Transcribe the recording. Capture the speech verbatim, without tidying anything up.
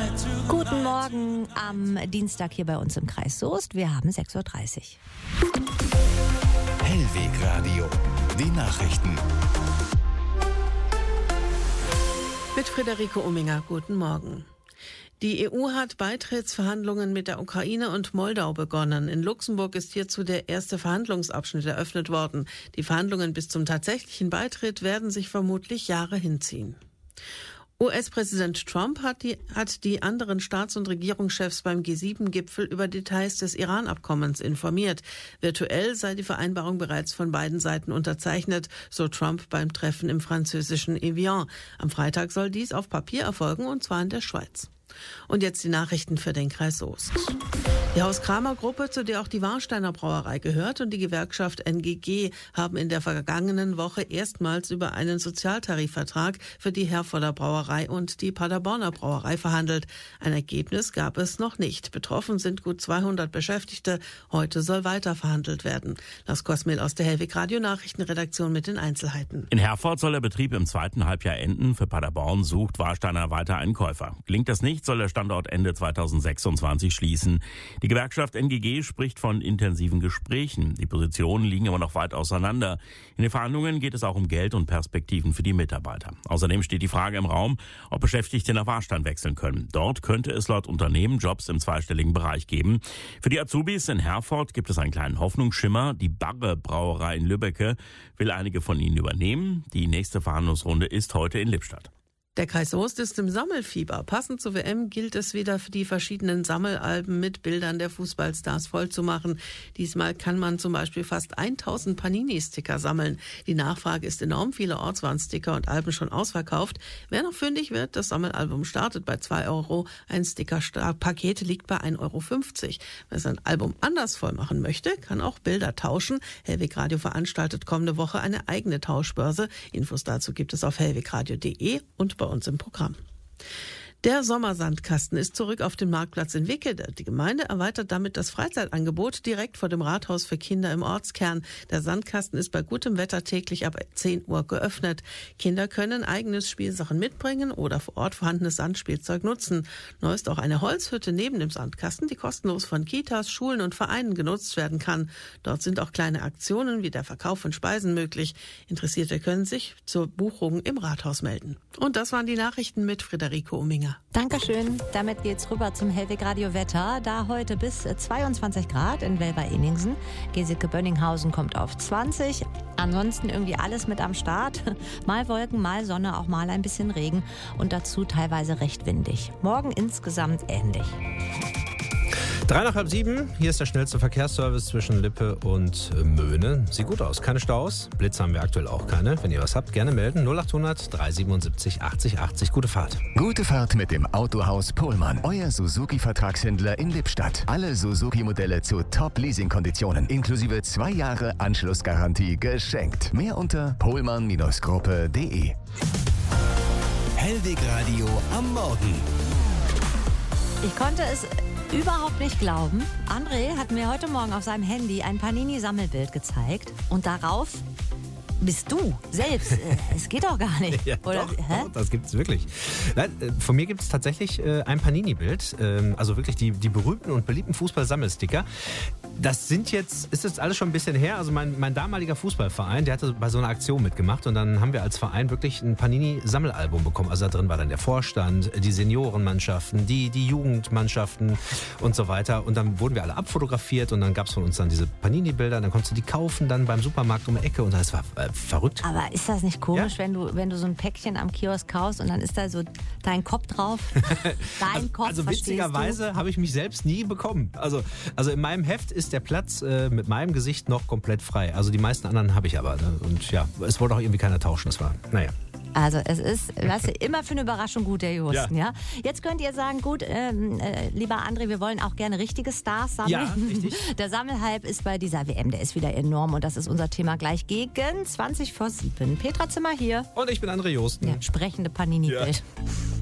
Guten Morgen am Dienstag hier bei uns im Kreis Soest. Wir haben sechs Uhr dreißig. Hellwegradio, die Nachrichten. Mit Friederike Ominger, guten Morgen. Die E U hat Beitrittsverhandlungen mit der Ukraine und Moldau begonnen. In Luxemburg ist hierzu der erste Verhandlungsabschnitt eröffnet worden. Die Verhandlungen bis zum tatsächlichen Beitritt werden sich vermutlich Jahre hinziehen. U S-Präsident Trump hat die, hat die anderen Staats- und Regierungschefs beim G sieben Gipfel über Details des Iran-Abkommens informiert. Virtuell sei die Vereinbarung bereits von beiden Seiten unterzeichnet, so Trump beim Treffen im französischen Evian. Am Freitag soll dies auf Papier erfolgen, und zwar in der Schweiz. Und jetzt die Nachrichten für den Kreis Soest. Die Haus-Kramer-Gruppe, zu der auch die Warsteiner Brauerei gehört, und die Gewerkschaft N G G haben in der vergangenen Woche erstmals über einen Sozialtarifvertrag für die Herforder Brauerei und die Paderborner Brauerei verhandelt. Ein Ergebnis gab es noch nicht. Betroffen sind gut zweihundert Beschäftigte. Heute soll weiter verhandelt werden. Lars Kosmel aus der Hellwegradio Nachrichtenredaktion mit den Einzelheiten. In Herford soll der Betrieb im zweiten Halbjahr enden. Für Paderborn sucht Warsteiner weiter einen Käufer. Gelingt das nicht, soll der Standort Ende zweitausendsechsundzwanzig schließen. Die Gewerkschaft N G G spricht von intensiven Gesprächen. Die Positionen liegen aber noch weit auseinander. In den Verhandlungen geht es auch um Geld und Perspektiven für die Mitarbeiter. Außerdem steht die Frage im Raum, ob Beschäftigte nach Warstein wechseln können. Dort könnte es laut Unternehmen Jobs im zweistelligen Bereich geben. Für die Azubis in Herford gibt es einen kleinen Hoffnungsschimmer. Die Barre Brauerei in Lübbecke will einige von ihnen übernehmen. Die nächste Verhandlungsrunde ist heute in Lippstadt. Der Kreis Soest ist im Sammelfieber. Passend zur W M gilt es wieder, für die verschiedenen Sammelalben mit Bildern der Fußballstars vollzumachen. Diesmal kann man zum Beispiel fast tausend Panini-Sticker sammeln. Die Nachfrage ist enorm. Viele Ortswarnsticker und Alben schon ausverkauft. Wer noch fündig wird, das Sammelalbum startet bei zwei Euro. Ein Sticker-Paket liegt bei ein Euro fünfzig. Wer sein Album anders voll machen möchte, kann auch Bilder tauschen. Hellwegradio veranstaltet kommende Woche eine eigene Tauschbörse. Infos dazu gibt es auf hellwegradio punkt de und bei uns im Programm. Der Sommersandkasten ist zurück auf dem Marktplatz in Wickede. Die Gemeinde erweitert damit das Freizeitangebot direkt vor dem Rathaus für Kinder im Ortskern. Der Sandkasten ist bei gutem Wetter täglich ab zehn Uhr geöffnet. Kinder können eigenes Spielsachen mitbringen oder vor Ort vorhandenes Sandspielzeug nutzen. Neu ist auch eine Holzhütte neben dem Sandkasten, die kostenlos von Kitas, Schulen und Vereinen genutzt werden kann. Dort sind auch kleine Aktionen wie der Verkauf von Speisen möglich. Interessierte können sich zur Buchung im Rathaus melden. Und das waren die Nachrichten mit Friederike Ominger. Dankeschön. Damit geht's rüber zum Hellwegradio Wetter. Da heute bis zweiundzwanzig Grad in Welver-Eningsen. Geseke-Bönninghausen kommt auf zwanzig. Ansonsten irgendwie alles mit am Start. Mal Wolken, mal Sonne, auch mal ein bisschen Regen und dazu teilweise recht windig. Morgen insgesamt ähnlich. Drei nach halb sieben, hier ist der schnellste Verkehrsservice zwischen Lippe und Möhne. Sieht gut aus, keine Staus, Blitz haben wir aktuell auch keine. Wenn ihr was habt, gerne melden, null achthundert dreihundertsiebenundsiebzig achtzig achtzig. Gute Fahrt. Gute Fahrt mit dem Autohaus Pohlmann. Euer Suzuki-Vertragshändler in Lippstadt. Alle Suzuki-Modelle zu Top-Leasing-Konditionen. Inklusive zwei Jahre Anschlussgarantie geschenkt. Mehr unter pohlmann Gruppe punkt de. Hellwegradio am Morgen. Ich konnte es überhaupt nicht glauben. André hat mir heute Morgen auf seinem Handy ein Panini-Sammelbild gezeigt und darauf bist du selbst. Es geht doch gar nicht. Ja, Oder, doch, hä? doch, das gibt es wirklich. Nein, von mir gibt es tatsächlich ein Panini-Bild. Also wirklich die, die berühmten und beliebten Fußball-Sammelsticker. Das sind jetzt, ist jetzt alles schon ein bisschen her. Also mein, mein damaliger Fußballverein, der hatte bei so einer Aktion mitgemacht und dann haben wir als Verein wirklich ein Panini-Sammelalbum bekommen. Also da drin war dann der Vorstand, die Seniorenmannschaften, die, die Jugendmannschaften und so weiter. Und dann wurden wir alle abfotografiert und dann gab es von uns dann diese Panini-Bilder. Dann konntest du die kaufen dann beim Supermarkt um die Ecke und das war äh, verrückt. Aber ist das nicht komisch, Ja? wenn du, wenn du so ein Päckchen am Kiosk kaufst und dann ist da so dein Kopf drauf? Dein also, Kopf, also verstehst witzigerweise habe ich mich selbst nie bekommen. Also, also in meinem Heft ist der Platz äh, mit meinem Gesicht noch komplett frei. Also die meisten anderen habe ich aber. Ne? Und ja, es wollte auch irgendwie keiner tauschen. Das war, naja. Also es ist, weißt du, immer für eine Überraschung gut, der Josten, ja. ja? Jetzt könnt ihr sagen, gut, ähm, äh, lieber André, wir wollen auch gerne richtige Stars sammeln. Ja, richtig. Der Sammelhype ist bei dieser W M, der ist wieder enorm und das ist unser Thema gleich gegen zwanzig vor sieben. Petra Zimmer hier. Und ich bin André Josten. Ja, sprechende Panini-Bild. Ja.